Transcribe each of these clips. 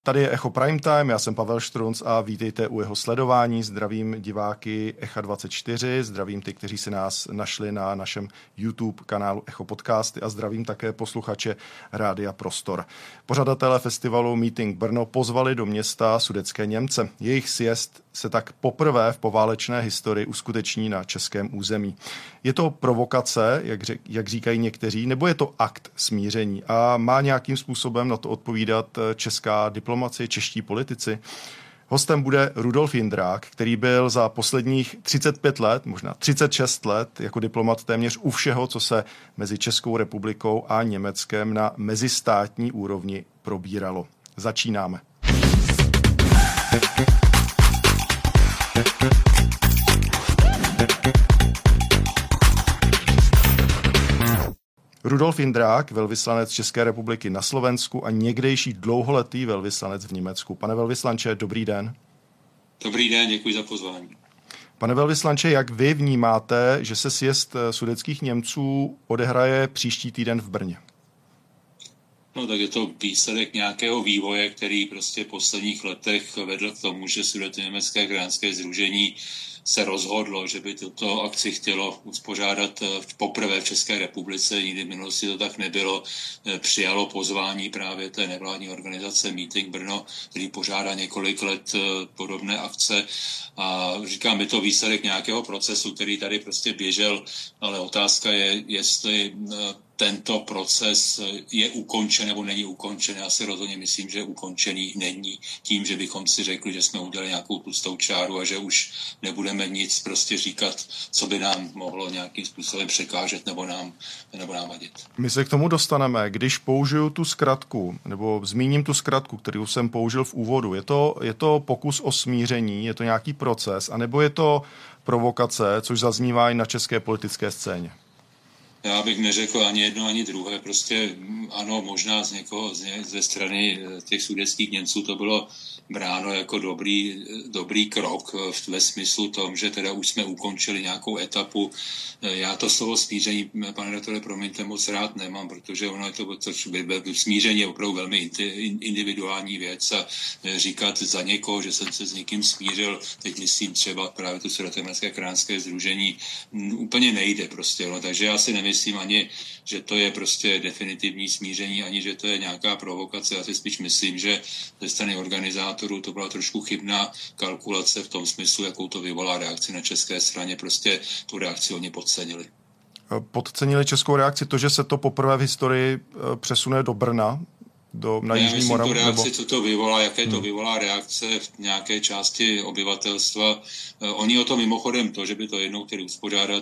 Tady je Echo Prime Time, já jsem Pavel Štrunc a vítejte u jeho sledování. Zdravím diváky Echa 24, zdravím ty, kteří si nás našli na našem YouTube kanálu Echo Podcasty a zdravím také posluchače Rádia Prostor. Pořadatelé festivalu Meeting Brno pozvali do města sudetské Němce. Jejich sjezd se tak poprvé v poválečné historii uskuteční na českém území. Je to provokace, jak říkají někteří, nebo je to akt smíření a má nějakým způsobem na to odpovídat česká diplomacie, čeští politici? Hostem bude Rudolf Jindrák, který byl za posledních 35 let, možná 36 let, jako diplomat téměř u všeho, co se mezi Českou republikou a Německem na mezistátní úrovni probíralo. Začínáme. Rudolf Jindrák, velvyslanec České republiky na Slovensku a někdejší dlouholetý velvyslanec v Německu. Pane velvyslanče, dobrý den. Dobrý den, děkuji za pozvání. Pane velvyslanče, jak vy vnímáte, že se sjezd sudetských Němců odehraje příští týden v Brně? No tak je to výsledek nějakého vývoje, který prostě v posledních letech vedl k tomu, že Sudetoněmecké krajanské sdružení se rozhodlo, že by tuto akci chtělo uspořádat poprvé v České republice, nikdy v minulosti to tak nebylo, přijalo pozvání právě té nevládní organizace Meeting Brno, který pořádá několik let podobné akce a říkám, je to výsledek nějakého procesu, který tady prostě běžel, ale otázka je, jestli tento proces je ukončen nebo není ukončen. Já si rozhodně myslím, že ukončený není tím, že bychom si řekli, že jsme udělali nějakou tlustou čáru a že už nebudeme nic prostě říkat, co by nám mohlo nějakým způsobem překážet nebo nám vadit. My se k tomu dostaneme. Když použiju tu zkratku, nebo zmíním tu zkratku, kterou jsem použil v úvodu, je to pokus o smíření, je to nějaký proces, anebo je to provokace, což zaznívá i na české politické scéně? Já bych neřekl ani jedno, ani druhé. Prostě ano, možná ze strany těch sudetských Němců to bylo bráno jako dobrý krok ve smyslu tom, že teda už jsme ukončili nějakou etapu. Já to slovo smíření, pane redaktore, promiňte, moc rád nemám, protože ono je to smíření je opravdu velmi individuální věc a říkat za někoho, že jsem se s někým smířil, teď myslím třeba právě tu Sudetoněmecké krajanské sdružení, úplně nejde prostě. No. Takže já si nemyslím ani, že to je prostě definitivní smíření, ani že to je nějaká provokace. Já si spíš myslím, že ze strany organizátorů to byla trošku chybná kalkulace v tom smyslu, jakou to vyvolá reakci na české straně. Prostě tu reakci oni podcenili. Podcenili českou reakci to, že se to poprvé v historii přesune do Brna? Na Jižní Moravu? Reakci, co to vyvolá, jaké to vyvolá reakce v nějaké části obyvatelstva. Oni o to mimochodem, to, že by to jednou chtěli uspořádat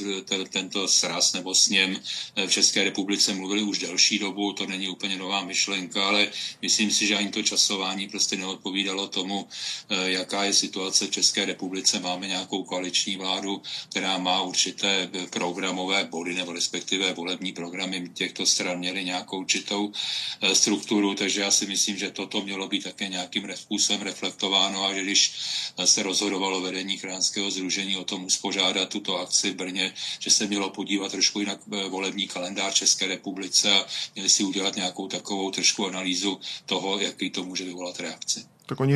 tento sraz nebo sněm v České republice mluvili už delší dobu, to není úplně nová myšlenka, ale myslím si, že ani to časování prostě neodpovídalo tomu, jaká je situace v České republice. Máme nějakou koaliční vládu, která má určité programové body nebo respektive volební programy těchto stran měly nějakou určitou strukturu, takže já si myslím, že toto mělo být také nějakým způsobem reflektováno a že když se rozhodovalo vedení krajanského sdružení o tom uspořádat tuto akci v Brně, že se mělo podívat trošku jinak volební kalendář České republice a měli si udělat nějakou takovou trošku analýzu toho, jaký to může vyvolat reakci. Tak oni